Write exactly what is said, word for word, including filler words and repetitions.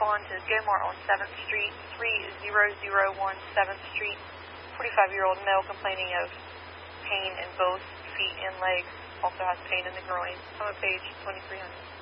respond to Gomar on seventh Street, three zero zero one seventh Street. forty-five-year-old male complaining of pain in both feet and legs. Also has pain in the groin. I'm on page twenty-three hundred.